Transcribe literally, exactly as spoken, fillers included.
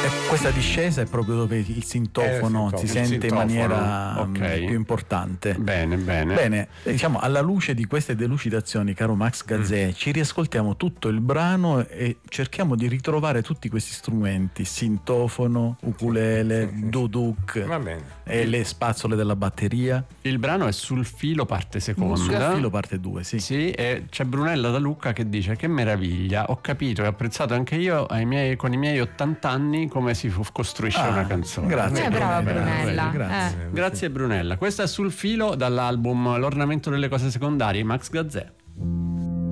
questa discesa è proprio dove il sintofono Eh, si il sente sintofono. in maniera Ok. mm, più importante. Bene, bene. Bene, diciamo, alla luce di queste delucidazioni, caro Max Gazzè, mm. ci riascoltiamo tutto il brano e cerchiamo di ritrovare tutti questi strumenti: sintofono, ukulele, duduk Va bene. e le spazzole della batteria. Il brano è Sul filo parte seconda. Sul filo parte due, sì. Sì, e c'è Brunella da Lucca che dice: che meraviglia, ho capito e ho apprezzato anche io ai miei, con i miei ottanta anni come si fu- costruisce Ah, una canzone. grazie, Eh, brava Brunella. Brunella. Grazie. Eh. Grazie Brunella. Questa è Sul filo dall'album L'ornamento delle cose secondarie, Max Gazzè.